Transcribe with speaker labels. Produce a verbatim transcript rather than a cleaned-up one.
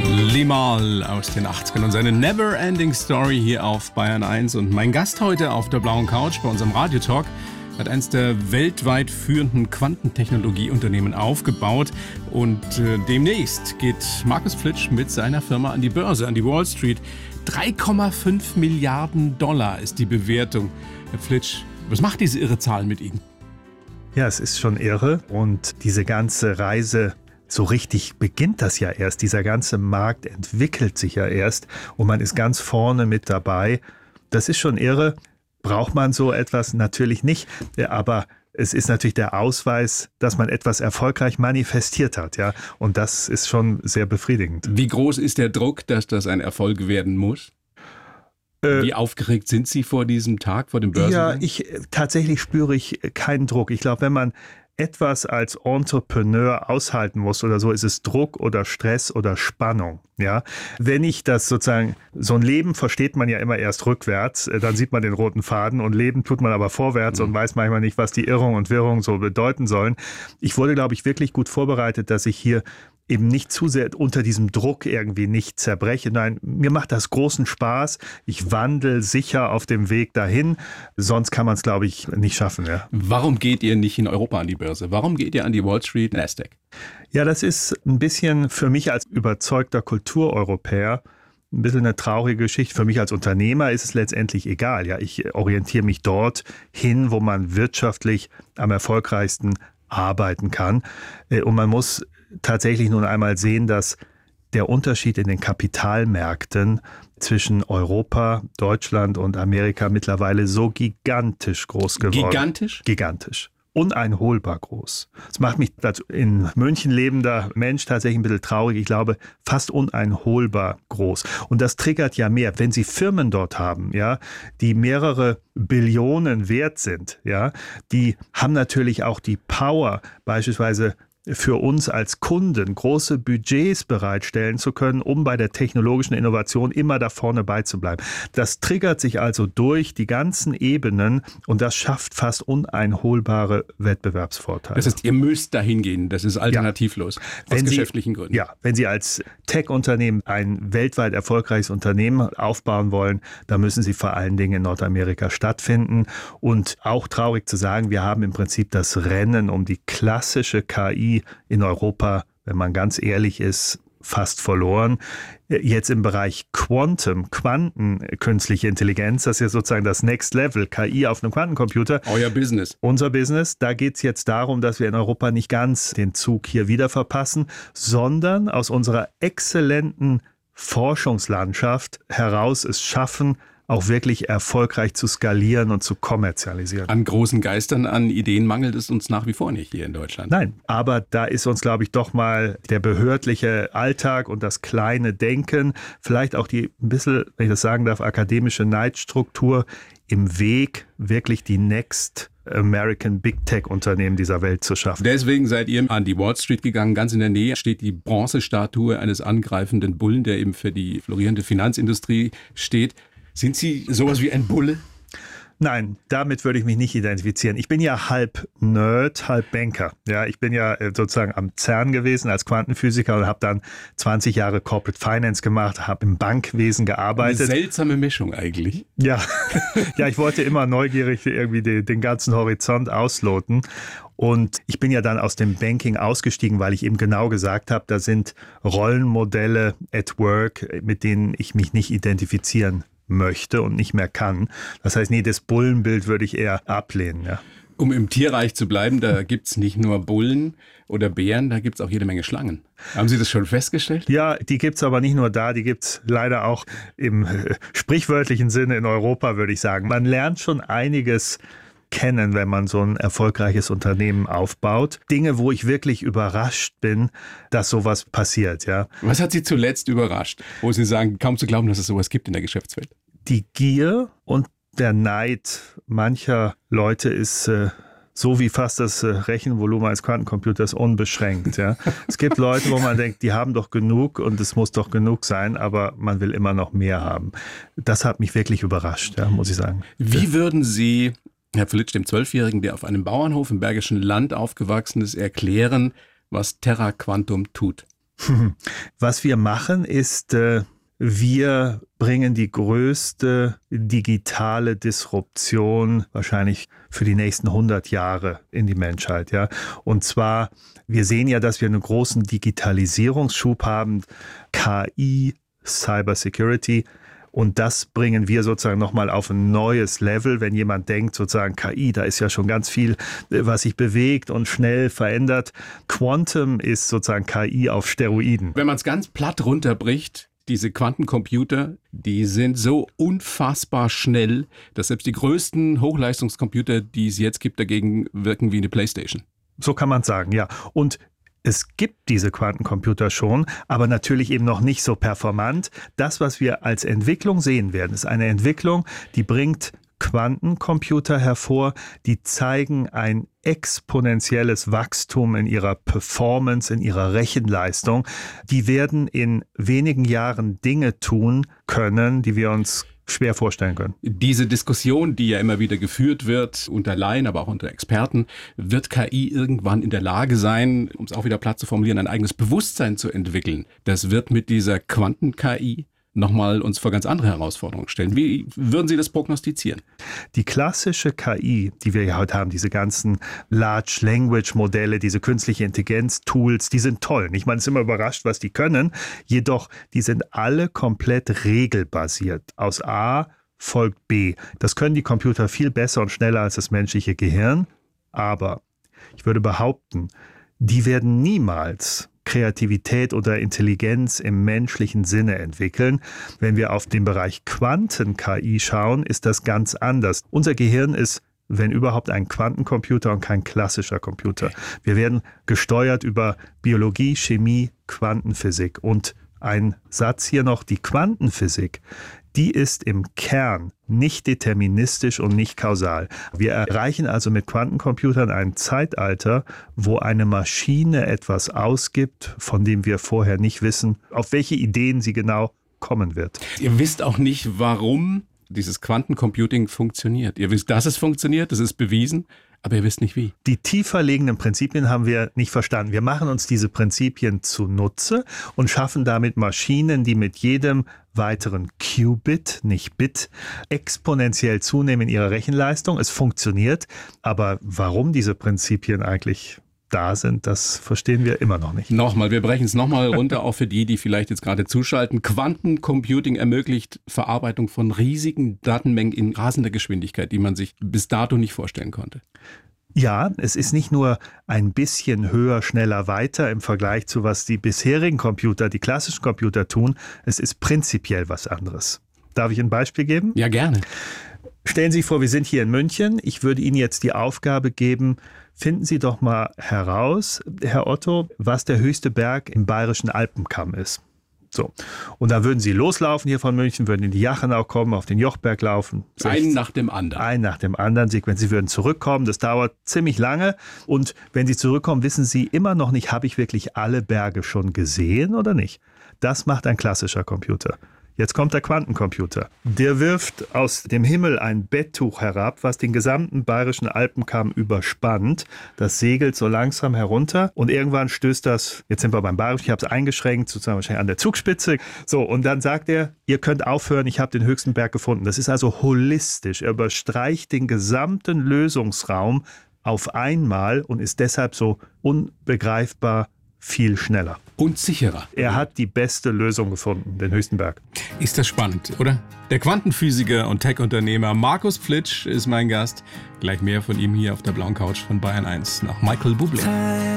Speaker 1: Limahl aus den achtzigern und seine Never-Ending Story hier auf Bayern eins. Und mein Gast heute auf der blauen Couch bei unserem Radiotalk hat eines der weltweit führenden Quantentechnologieunternehmen aufgebaut. Und äh, demnächst geht Markus Flitsch mit seiner Firma an die Börse, an die Wall Street. drei Komma fünf Milliarden Dollar ist die Bewertung. Herr Flitsch, was macht diese irre Zahl mit Ihnen?
Speaker 2: Ja, es ist schon irre. Und diese ganze Reise, so richtig beginnt das ja erst. Dieser ganze Markt entwickelt sich ja erst und man ist ganz vorne mit dabei. Das ist schon irre. Braucht man so etwas? Natürlich nicht. Aber es ist natürlich der Ausweis, dass man etwas erfolgreich manifestiert hat. Ja? Und das ist schon sehr befriedigend.
Speaker 1: Wie groß ist der Druck, dass das ein Erfolg werden muss? Äh, Wie aufgeregt sind Sie vor diesem Tag, vor dem Börsengang?
Speaker 2: Ja, ich, tatsächlich spüre ich keinen Druck. Ich glaube, wenn man etwas als Entrepreneur aushalten muss oder so, ist es Druck oder Stress oder Spannung. Ja, wenn ich das sozusagen, so ein Leben versteht man ja immer erst rückwärts, dann sieht man den roten Faden und Leben tut man aber vorwärts mhm. und weiß manchmal nicht, was die Irrung und Wirrung so bedeuten sollen. Ich wurde, glaube ich, wirklich gut vorbereitet, dass ich hier eben nicht zu sehr unter diesem Druck irgendwie nicht zerbreche. Nein, mir macht das großen Spaß. Ich wandle sicher auf dem Weg dahin. Sonst kann man es, glaube ich, nicht schaffen. Ja.
Speaker 1: Warum geht ihr nicht in Europa an die Börse? Warum geht ihr an die Wall Street, Nasdaq?
Speaker 2: Ja, das ist ein bisschen für mich als überzeugter Kultureuropäer ein bisschen eine traurige Geschichte. Für mich als Unternehmer ist es letztendlich egal. Ja, ich orientiere mich dort hin, wo man wirtschaftlich am erfolgreichsten arbeiten kann. Und man muss tatsächlich nun einmal sehen, dass der Unterschied in den Kapitalmärkten zwischen Europa, Deutschland und Amerika mittlerweile so gigantisch groß geworden ist.
Speaker 1: Gigantisch?
Speaker 2: Gigantisch. Uneinholbar groß. Das macht mich als in München lebender Mensch tatsächlich ein bisschen traurig. Ich glaube, fast uneinholbar groß. Und das triggert ja mehr. Wenn Sie Firmen dort haben, ja, die mehrere Billionen wert sind, ja, die haben natürlich auch die Power, beispielsweise für uns als Kunden große Budgets bereitstellen zu können, um bei der technologischen Innovation immer da vorne beizubleiben. Das triggert sich also durch die ganzen Ebenen und das schafft fast uneinholbare Wettbewerbsvorteile.
Speaker 1: Das heißt, ihr müsst dahin gehen, das ist alternativlos, ja. aus
Speaker 2: wenn
Speaker 1: geschäftlichen
Speaker 2: Sie,
Speaker 1: Gründen.
Speaker 2: Ja, wenn Sie als Tech-Unternehmen ein weltweit erfolgreiches Unternehmen aufbauen wollen, dann müssen Sie vor allen Dingen in Nordamerika stattfinden. Und auch traurig zu sagen, wir haben im Prinzip das Rennen um die klassische K I in Europa, wenn man ganz ehrlich ist, fast verloren. Jetzt im Bereich Quantum, Quanten, künstliche Intelligenz, das ist ja sozusagen das Next Level, K I auf einem Quantencomputer.
Speaker 1: Euer Business.
Speaker 2: Unser Business. Da geht es jetzt darum, dass wir in Europa nicht ganz den Zug hier wieder verpassen, sondern aus unserer exzellenten Forschungslandschaft heraus es schaffen, auch wirklich erfolgreich zu skalieren und zu kommerzialisieren.
Speaker 1: An großen Geistern, an Ideen mangelt es uns nach wie vor nicht hier in Deutschland.
Speaker 2: Nein, aber da ist uns, glaube ich, doch mal der behördliche Alltag und das kleine Denken, vielleicht auch die ein bisschen, wenn ich das sagen darf, akademische Neidstruktur im Weg, wirklich die Next American Big Tech Unternehmen dieser Welt zu schaffen.
Speaker 1: Deswegen seid ihr an die Wall Street gegangen. Ganz in der Nähe steht die Bronzestatue eines angreifenden Bullen, der eben für die florierende Finanzindustrie steht. Sind Sie sowas wie ein Bulle?
Speaker 2: Nein, damit würde ich mich nicht identifizieren. Ich bin ja halb Nerd, halb Banker. Ja, ich bin ja sozusagen am CERN gewesen als Quantenphysiker und habe dann zwanzig Jahre Corporate Finance gemacht, habe im Bankwesen gearbeitet.
Speaker 1: Eine seltsame Mischung eigentlich.
Speaker 2: Ja, ja, ich wollte immer neugierig irgendwie den, den ganzen Horizont ausloten. Und ich bin ja dann aus dem Banking ausgestiegen, weil ich eben genau gesagt habe, da sind Rollenmodelle at work, mit denen ich mich nicht identifizieren möchte und nicht mehr kann. Das heißt, nee, das Bullenbild würde ich eher ablehnen. Ja.
Speaker 1: Um im Tierreich zu bleiben, da gibt es nicht nur Bullen oder Bären, da gibt es auch jede Menge Schlangen. Haben Sie das schon festgestellt?
Speaker 2: Ja, die gibt es aber nicht nur da, die gibt es leider auch im äh, sprichwörtlichen Sinne in Europa, würde ich sagen. Man lernt schon einiges kennen, wenn man so ein erfolgreiches Unternehmen aufbaut. Dinge, wo ich wirklich überrascht bin, dass sowas passiert. Ja.
Speaker 1: Was hat Sie zuletzt überrascht, wo Sie sagen, kaum zu glauben, dass es sowas gibt in der Geschäftswelt?
Speaker 2: Die Gier und der Neid mancher Leute ist äh, so wie fast das äh, Rechenvolumen eines Quantencomputers unbeschränkt. Ja. Es gibt Leute, wo man denkt, die haben doch genug und es muss doch genug sein, aber man will immer noch mehr haben. Das hat mich wirklich überrascht, ja, muss ich sagen.
Speaker 1: Wie würden Sie Herr Flitsch, dem Zwölfjährigen, der auf einem Bauernhof im Bergischen Land aufgewachsen ist, erklären, was Terra Quantum tut?
Speaker 2: Was wir machen ist, äh, wir bringen die größte digitale Disruption wahrscheinlich für die nächsten hundert Jahre in die Menschheit. Ja? Und zwar, wir sehen ja, dass wir einen großen Digitalisierungsschub haben, K I, Cybersecurity. Und das bringen wir sozusagen nochmal auf ein neues Level. Wenn jemand denkt, sozusagen K I, da ist ja schon ganz viel, was sich bewegt und schnell verändert. Quantum ist sozusagen K I auf Steroiden.
Speaker 1: Wenn man es ganz platt runterbricht, diese Quantencomputer, die sind so unfassbar schnell, dass selbst die größten Hochleistungscomputer, die es jetzt gibt, dagegen wirken wie eine Playstation.
Speaker 2: So kann man sagen, ja. Und es gibt diese Quantencomputer schon, aber natürlich eben noch nicht so performant. Das, was wir als Entwicklung sehen werden, ist eine Entwicklung, die bringt Quantencomputer hervor, die zeigen ein exponentielles Wachstum in ihrer Performance, in ihrer Rechenleistung. Die werden in wenigen Jahren Dinge tun können, die wir uns schwer vorstellen können.
Speaker 1: Diese Diskussion, die ja immer wieder geführt wird, unter Laien, aber auch unter Experten, wird K I irgendwann in der Lage sein, um es auch wieder platt zu formulieren, ein eigenes Bewusstsein zu entwickeln. Das wird mit dieser Quanten-K I nochmal uns vor ganz andere Herausforderungen stellen. Wie würden Sie das prognostizieren?
Speaker 2: Die klassische K I, die wir ja heute haben, diese ganzen Large Language Modelle, diese künstliche Intelligenz-Tools, die sind toll. Ich meine, es ist immer überrascht, was die können. Jedoch, die sind alle komplett regelbasiert. Aus A folgt B. Das können die Computer viel besser und schneller als das menschliche Gehirn. Aber ich würde behaupten, die werden niemals Kreativität oder Intelligenz im menschlichen Sinne entwickeln. Wenn wir auf den Bereich Quanten-K I schauen, ist das ganz anders. Unser Gehirn ist, wenn überhaupt, ein Quantencomputer und kein klassischer Computer. Wir werden gesteuert über Biologie, Chemie, Quantenphysik. Und ein Satz hier noch, die Quantenphysik, die ist im Kern nicht deterministisch und nicht kausal. Wir erreichen also mit Quantencomputern ein Zeitalter, wo eine Maschine etwas ausgibt, von dem wir vorher nicht wissen, auf welche Ideen sie genau kommen wird.
Speaker 1: Ihr wisst auch nicht, warum dieses Quantencomputing funktioniert. Ihr wisst, dass es funktioniert, das ist bewiesen, aber ihr wisst nicht wie.
Speaker 2: Die tiefer liegenden Prinzipien haben wir nicht verstanden. Wir machen uns diese Prinzipien zunutze und schaffen damit Maschinen, die mit jedem weiteren Qubit, nicht Bit, exponentiell zunehmen in ihrer Rechenleistung. Es funktioniert, aber warum diese Prinzipien eigentlich da sind, das verstehen wir immer noch nicht.
Speaker 1: Nochmal, wir brechen es nochmal runter, auch für die, die vielleicht jetzt gerade zuschalten. Quantencomputing ermöglicht Verarbeitung von riesigen Datenmengen in rasender Geschwindigkeit, die man sich bis dato nicht vorstellen konnte.
Speaker 2: Ja, es ist nicht nur ein bisschen höher, schneller, weiter im Vergleich zu was die bisherigen Computer, die klassischen Computer tun. Es ist prinzipiell was anderes. Darf ich ein Beispiel geben?
Speaker 1: Ja, gerne.
Speaker 2: Stellen Sie sich vor, wir sind hier in München. Ich würde Ihnen jetzt die Aufgabe geben, finden Sie doch mal heraus, Herr Otto, was der höchste Berg im Bayerischen Alpenkamm ist. So. Und da würden Sie loslaufen hier von München, würden in die Jachenau kommen, auf den Jochberg laufen.
Speaker 1: Einen nach dem anderen.
Speaker 2: Einen nach dem anderen. Sie würden zurückkommen. Das dauert ziemlich lange. Und wenn Sie zurückkommen, wissen Sie immer noch nicht, habe ich wirklich alle Berge schon gesehen oder nicht? Das macht ein klassischer Computer. Jetzt kommt der Quantencomputer. Der wirft aus dem Himmel ein Betttuch herab, was den gesamten Bayerischen Alpenkamm überspannt. Das segelt so langsam herunter und irgendwann stößt das, jetzt sind wir beim Bayerischen, ich habe es eingeschränkt, sozusagen wahrscheinlich an der Zugspitze. So, und dann sagt er, ihr könnt aufhören, ich habe den höchsten Berg gefunden. Das ist also holistisch. Er überstreicht den gesamten Lösungsraum auf einmal und ist deshalb so unbegreifbar viel schneller.
Speaker 1: Und sicherer.
Speaker 2: Er hat die beste Lösung gefunden, den höchsten Berg.
Speaker 1: Ist das spannend, oder? Der Quantenphysiker und Tech-Unternehmer Markus Pflitsch ist mein Gast. Gleich mehr von ihm hier auf der blauen Couch von Bayern eins nach Michael Bublé.